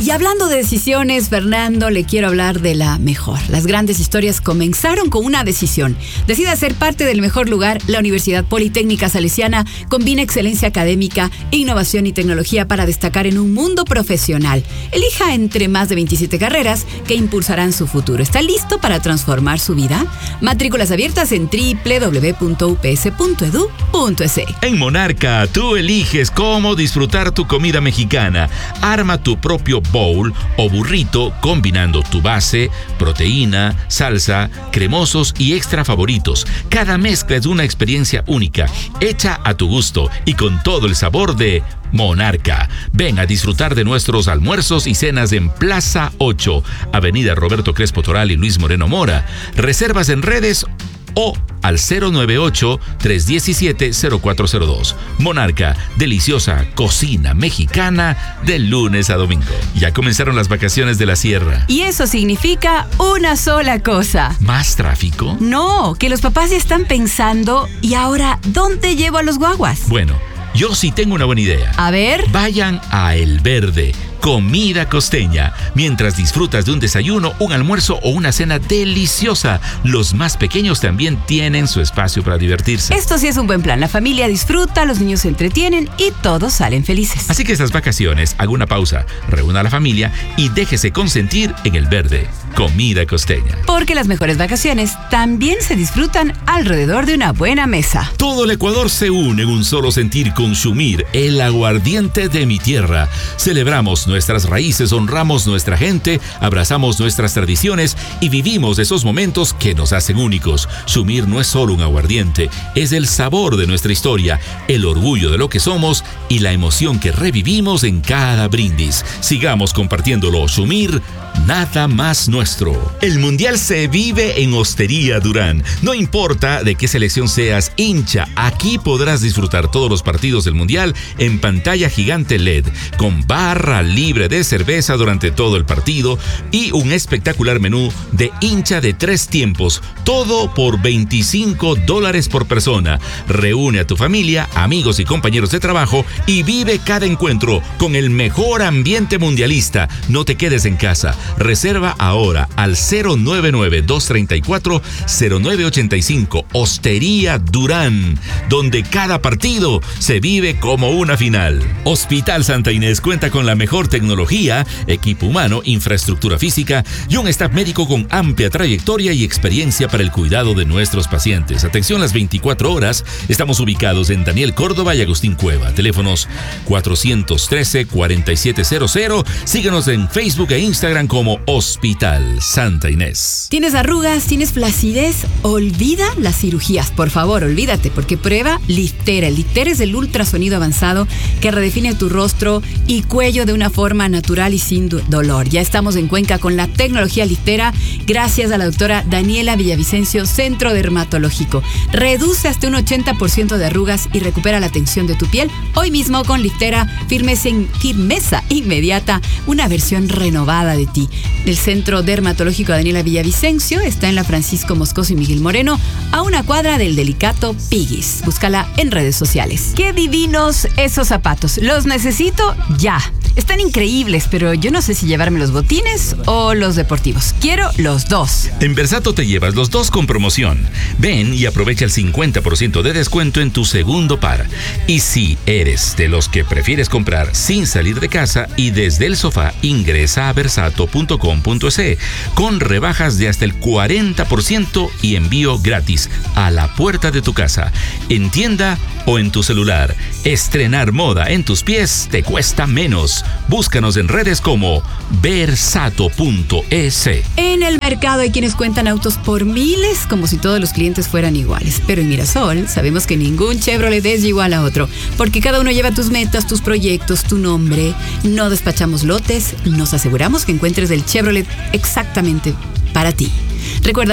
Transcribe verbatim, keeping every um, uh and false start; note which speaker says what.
Speaker 1: Y hablando de decisiones, Fernando, le quiero hablar de la mejor. Las grandes historias comenzaron con una decisión. Decida ser parte del mejor lugar. La Universidad Politécnica Salesiana combina excelencia académica, innovación y tecnología para destacar en un mundo profesional. Elija entre más de veintisiete carreras que impulsarán su futuro. ¿Está listo para transformar su vida? Matrículas abiertas en doble u doble u doble u punto u p s punto e d u punto e s.
Speaker 2: En Monarca, tú eliges cómo disfrutar tu comida mexicana. Arma tu propio bowl o burrito combinando tu base, proteína, salsa, cremosos y extra favoritos. Cada mezcla es una experiencia única, hecha a tu gusto y con todo el sabor de Monarca. Ven a disfrutar de nuestros almuerzos y cenas en Plaza ocho, Avenida Roberto Crespo Toral y Luis Moreno Mora. Reservas en redes o al cero nueve ocho, tres uno siete, cero cuatro cero dos. Monarca, deliciosa cocina mexicana de lunes a domingo. Ya comenzaron las vacaciones de la sierra.
Speaker 1: Y eso significa una sola cosa.
Speaker 2: ¿Más tráfico?
Speaker 1: No, que los papás ya están pensando, ¿y ahora dónde llevo a los guaguas?
Speaker 2: Bueno, yo sí tengo una buena idea.
Speaker 1: A ver.
Speaker 2: Vayan a El Verde, comida costeña, mientras disfrutas de un desayuno, un almuerzo o una cena deliciosa. Los más pequeños también tienen su espacio para divertirse.
Speaker 1: Esto sí es un buen plan. La familia disfruta, los niños se entretienen y todos salen felices.
Speaker 2: Así que estas vacaciones, haga una pausa, reúna a la familia y déjese consentir en El Verde, comida costeña.
Speaker 1: Porque las mejores vacaciones también se disfrutan alrededor de una buena mesa.
Speaker 2: Todo el Ecuador se une en un solo sentir con Xumir, el aguardiente de mi tierra. Celebramos nuestras raíces, honramos nuestra gente, abrazamos nuestras tradiciones y vivimos esos momentos que nos hacen únicos. Xumir no es solo un aguardiente, es el sabor de nuestra historia, el orgullo de lo que somos y la emoción que revivimos en cada brindis. Sigamos compartiéndolo. Xumir, nada más nuestro. El Mundial se vive en Hostería Durán. No importa de qué selección seas hincha, aquí podrás disfrutar todos los partidos del Mundial en pantalla gigante L E D, con barra libre de cerveza durante todo el partido y un espectacular menú de hincha de tres tiempos, todo por veinticinco dólares por persona. Reúne a tu familia, amigos y compañeros de trabajo y vive cada encuentro con el mejor ambiente mundialista. No te quedes en casa. Reserva ahora al cero nueve nueve, dos tres cuatro, cero nueve ocho cinco. Hostería Durán, donde cada partido se vive como una final. Hospital Santa Inés cuenta con la mejor tecnología, equipo humano, infraestructura física y un staff médico con amplia trayectoria y experiencia para el cuidado de nuestros pacientes. Atención las veinticuatro horas. Estamos ubicados en Daniel Córdoba y Agustín Cueva. Teléfonos cuatro uno tres, cuatro siete cero cero. Síguenos en Facebook e Instagram como Hospital Santa Inés.
Speaker 1: ¿Tienes arrugas? ¿Tienes flacidez? Olvida las cirugías, por favor, olvídate, porque prueba Liftera. El Liftera es el ultrasonido avanzado que redefine tu rostro y cuello de una forma natural y sin do- dolor. Ya estamos en Cuenca con la tecnología Liftera, gracias a la doctora Daniela Villavicencio, Centro Dermatológico. Reduce hasta un ochenta por ciento de arrugas y recupera la tensión de tu piel. Hoy mismo con Liftera, firmeza, firmeza inmediata, una versión renovada de ti. El Centro Dermatológico Daniela Villavicencio está en la Francisco Moscoso y Miguel Moreno, a una cuadra del Delicato Piggy's. Búscala en redes sociales. ¡Qué divinos esos zapatos! Los necesito ya. Están increíbles, pero yo no sé si llevarme los botines o los deportivos. Quiero los dos.
Speaker 2: En Versato te llevas los dos con promoción. Ven y aprovecha el cincuenta por ciento de descuento en tu segundo par. Y si eres de los que prefieres comprar sin salir de casa y desde el sofá, ingresa a versato punto com punto es con rebajas de hasta el cuarenta por ciento y envío gratis a la puerta de tu casa, en tienda o en tu celular. Estrenar moda en tus pies te cuesta menos. Búscanos en redes como versato punto es.
Speaker 1: En el mercado hay quienes cuentan autos por miles como si todos los clientes fueran iguales. Pero en Mirasol sabemos que ningún Chevrolet es igual a otro, porque cada uno lleva tus metas, tus proyectos, tu nombre. No despachamos lotes, nos aseguramos que encuentres el Chevrolet exactamente para ti. Recuerda